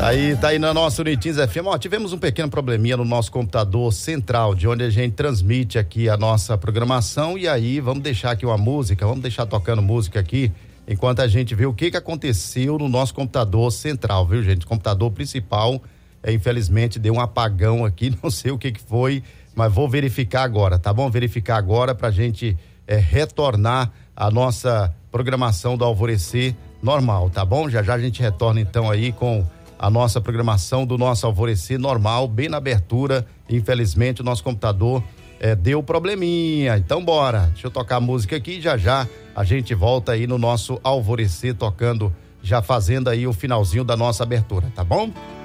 Tá aí na nossa Unitins FM. Ó, tivemos um pequeno probleminha no nosso computador central, de onde a gente transmite aqui a nossa programação, e aí vamos deixar aqui uma música, vamos deixar tocando música aqui, enquanto a gente vê o que aconteceu no nosso computador central, viu, gente? O computador principal, infelizmente deu um apagão aqui, não sei o que foi, mas vou verificar agora, tá bom? Verificar agora pra gente retornar a nossa programação do Alvorecer normal, tá bom? Já a gente retorna então aí com a nossa programação do nosso Alvorecer normal, bem na abertura. Infelizmente o nosso computador deu probleminha, então bora, deixa eu tocar a música aqui, já a gente volta aí no nosso Alvorecer tocando, já fazendo aí o finalzinho da nossa abertura, tá bom?